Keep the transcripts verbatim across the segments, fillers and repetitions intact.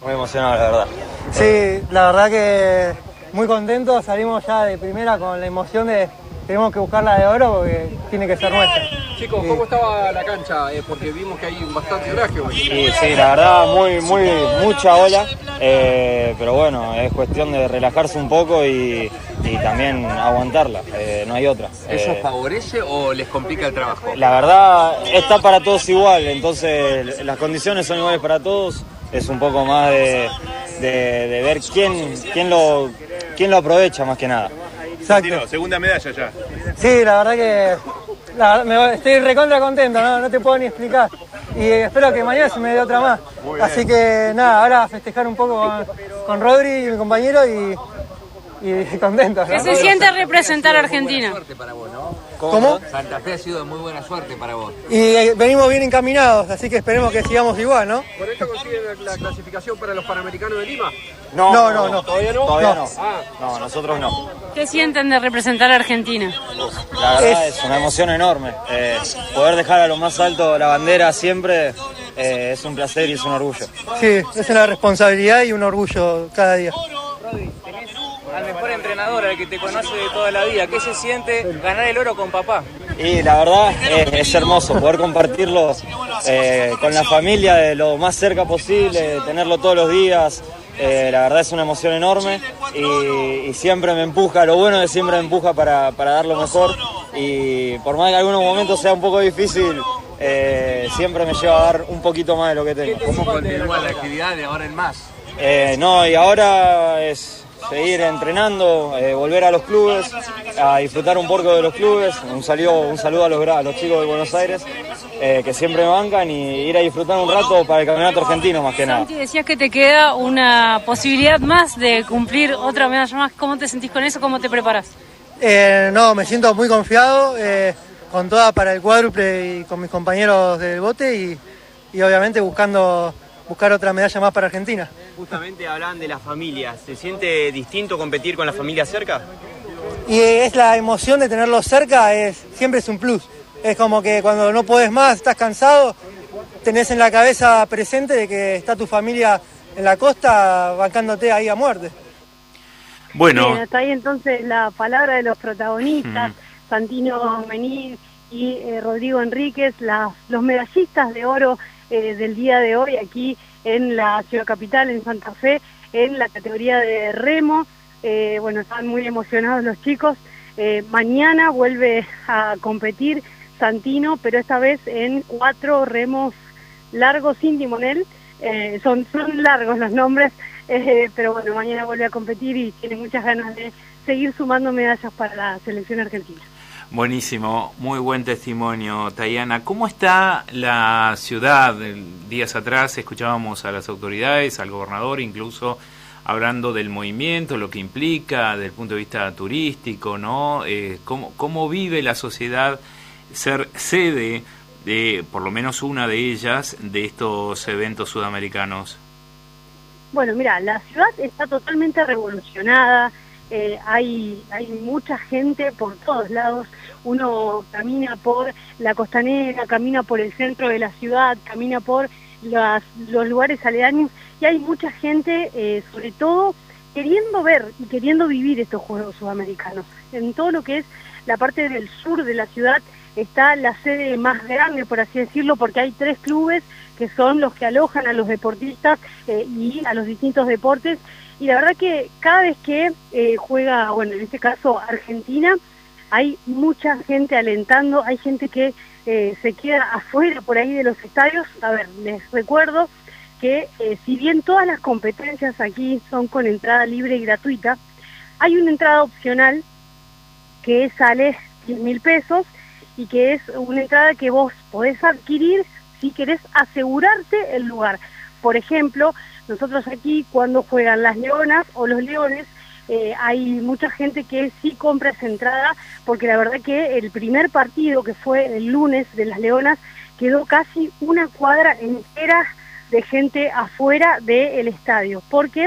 Muy emocionado, la verdad. Sí, la verdad que muy contento, salimos ya de primera con la emoción de tenemos que buscar la de oro porque tiene que ser nuestra. Chicos, ¿cómo sí. estaba la cancha? Eh, porque vimos que hay bastante oraje hoy. Sí, sí, la verdad, muy, muy, mucha ola, eh, pero bueno, es cuestión de relajarse un poco y, y también aguantarla, eh, no hay otra. ¿Eso eh, favorece o les complica el trabajo? La verdad, está para todos igual, entonces las condiciones son iguales para todos, es un poco más de, de, de ver quién, quién, lo, quién lo aprovecha más que nada. Exacto. Segunda medalla ya. Sí, la verdad que la, me, estoy recontra contento, ¿no? No te puedo ni explicar. Y espero que mañana se me dé otra más. Así que nada, ahora festejar un poco con, con Rodri y mi compañero y, y contento, ¿no? ¿Qué se siente representar a Argentina? ¿Cómo? Santa Fe ha sido de muy buena suerte para vos. Y eh, venimos bien encaminados, así que esperemos que sigamos igual, ¿no? ¿Por esto consiguen la, la clasificación para los Panamericanos de Lima? No, no, no. no. ¿Todavía no? Todavía no. Ah. No, nosotros no. ¿Qué sienten de representar a Argentina? La verdad es, es una emoción enorme. Eh, poder dejar a lo más alto la bandera siempre eh, es un placer y es un orgullo. Sí, es una responsabilidad y un orgullo cada día. Rodri, tenés al mejor entrenador, al que te conoce de toda la vida. ¿Qué se siente ganar el oro con papá? Y la verdad es, es hermoso poder compartirlo eh, con la familia de lo más cerca posible, tenerlo todos los días. Eh, la verdad es una emoción enorme y, y siempre me empuja, lo bueno es que siempre me empuja para, para dar lo mejor y por más que en algunos momentos sea un poco difícil, eh, siempre me lleva a dar un poquito más de lo que tengo. ¿Cómo continúa la actividad de ahora en más? Eh, no, y ahora es seguir entrenando, eh, volver a los clubes, a disfrutar un poco de los clubes, un saludo, un saludo a, los, a los chicos de Buenos Aires, eh, que siempre me bancan, y ir a disfrutar un rato para el campeonato argentino más que nada. Santi, decías que te queda una posibilidad más de cumplir otra medalla más. ¿Cómo te sentís con eso? ¿Cómo te preparás? Eh, no, me siento muy confiado, eh, con toda para el cuádruple y con mis compañeros del bote y, y obviamente buscando buscar otra medalla más para Argentina. Justamente hablan de la familia. ¿Se siente distinto competir con la familia cerca? Y es la emoción de tenerlos cerca, es, siempre es un plus. Es como que cuando no podés más, estás cansado, tenés en la cabeza presente de que está tu familia en la costa bancándote ahí a muerte. Bueno, Bien, hasta ahí entonces la palabra de los protagonistas, mm. Santino Meniz y eh, Rodrigo Enríquez, la, los medallistas de oro eh, del día de hoy aquí en la ciudad capital, en Santa Fe, en la categoría de remo. Eh, bueno, están muy emocionados los chicos. Eh, mañana vuelve a competir Santino, pero esta vez en cuatro remos largos sin timonel. Eh, son, son largos los nombres, eh, pero bueno, mañana vuelve a competir y tiene muchas ganas de seguir sumando medallas para la selección argentina. Buenísimo, muy buen testimonio, Tayana. ¿Cómo está la ciudad? Días atrás escuchábamos a las autoridades, al gobernador incluso, hablando del movimiento, lo que implica desde el punto de vista turístico, ¿no? Eh, ¿cómo, ¿Cómo vive la sociedad ser sede de, por lo menos una de ellas, de estos eventos sudamericanos? Bueno, mira, la ciudad está totalmente revolucionada. Eh, hay, hay mucha gente por todos lados. Uno camina por la costanera, camina por el centro de la ciudad, camina por las, los lugares aledaños y hay mucha gente, eh, sobre todo, queriendo ver y queriendo vivir estos Juegos Sudamericanos. En todo lo que es la parte del sur de la ciudad está la sede más grande, por así decirlo, porque hay tres clubes que son los que alojan a los deportistas eh, y a los distintos deportes. Y la verdad que cada vez que eh, juega, bueno, en este caso Argentina, hay mucha gente alentando, hay gente que eh, se queda afuera por ahí de los estadios. A ver, les recuerdo que eh, si bien todas las competencias aquí son con entrada libre y gratuita, hay una entrada opcional que sale diez mil pesos y que es una entrada que vos podés adquirir si querés asegurarte el lugar. Por ejemplo, nosotros aquí cuando juegan las Leonas o los Leones, eh, hay mucha gente que sí compra esa entrada, porque la verdad que el primer partido, que fue el lunes de las Leonas, quedó casi una cuadra entera de gente afuera del estadio, porque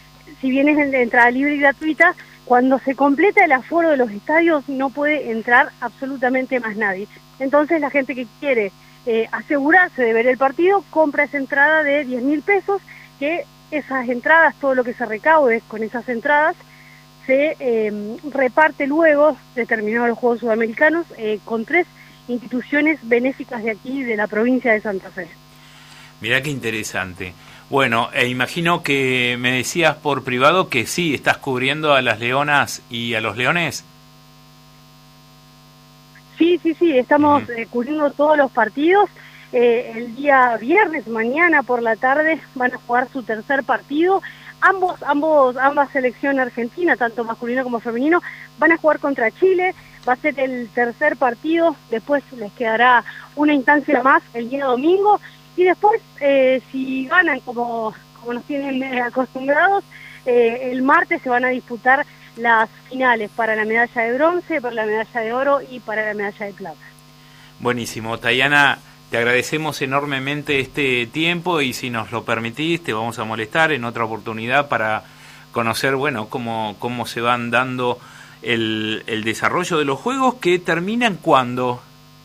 si bien es de entrada libre y gratuita, cuando se completa el aforo de los estadios no puede entrar absolutamente más nadie. Entonces la gente que quiere eh, asegurarse de ver el partido compra esa entrada de diez mil pesos, que esas entradas, todo lo que se recaude con esas entradas, se eh, reparte luego de terminados los Juegos Sudamericanos eh, con tres instituciones benéficas de aquí, de la provincia de Santa Fe. Mirá qué interesante. Bueno, e imagino que me decías por privado que sí, estás cubriendo a las leonas y a los leones. Sí, sí, sí, estamos uh-huh. eh, cubriendo todos los partidos. Eh, el día viernes, mañana por la tarde, van a jugar su tercer partido. Ambos, ambos, ambas selecciones argentinas, tanto masculino como femenino, van a jugar contra Chile. Va a ser el tercer partido, después les quedará una instancia más el día domingo, y después, eh, si ganan como, como nos tienen eh, acostumbrados, eh, el martes se van a disputar las finales para la medalla de bronce, para la medalla de oro y para la medalla de plata. Buenísimo, Tayana. Te agradecemos enormemente este tiempo y si nos lo permitís te vamos a molestar en otra oportunidad para conocer, bueno, cómo, cómo se van dando el, el desarrollo de los juegos, que terminan ¿cuándo?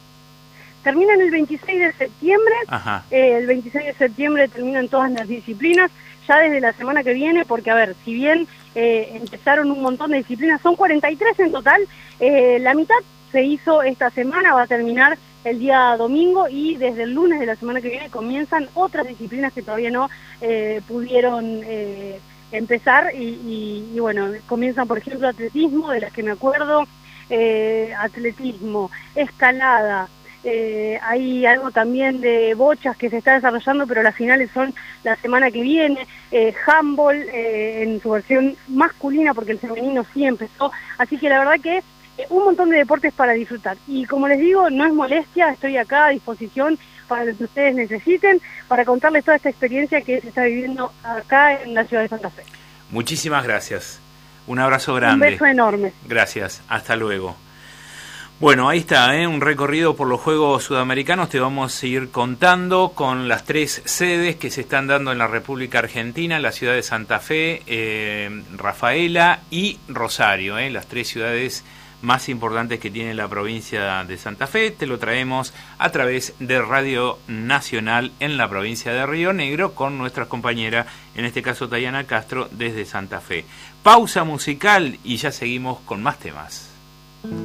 Terminan el veintiséis de septiembre, eh, el veintiséis de septiembre terminan todas las disciplinas, ya desde la semana que viene, porque a ver, si bien eh, empezaron un montón de disciplinas, son cuarenta y tres en total, eh, la mitad se hizo esta semana, va a terminar el día domingo, y desde el lunes de la semana que viene comienzan otras disciplinas que todavía no eh, pudieron eh, empezar y, y, y bueno, comienzan por ejemplo atletismo, de las que me acuerdo, eh, atletismo, escalada, eh, hay algo también de bochas que se está desarrollando, pero las finales son la semana que viene, eh, handball eh, en su versión masculina, porque el femenino sí empezó, así que la verdad que un montón de deportes para disfrutar. Y como les digo, no es molestia, estoy acá a disposición para lo que ustedes necesiten, para contarles toda esta experiencia que se está viviendo acá en la ciudad de Santa Fe. Muchísimas gracias. Un abrazo grande. Un beso enorme. Gracias. Hasta luego. Bueno, ahí está, ¿eh? Un recorrido por los Juegos Sudamericanos. Te vamos a ir contando con las tres sedes que se están dando en la República Argentina, en la ciudad de Santa Fe, eh, Rafaela y Rosario, ¿eh? Las tres ciudades más importantes que tiene la provincia de Santa Fe. Te lo traemos a través de Radio Nacional en la provincia de Río Negro con nuestra compañera, en este caso Tayana Castro, desde Santa Fe. Pausa musical y ya seguimos con más temas.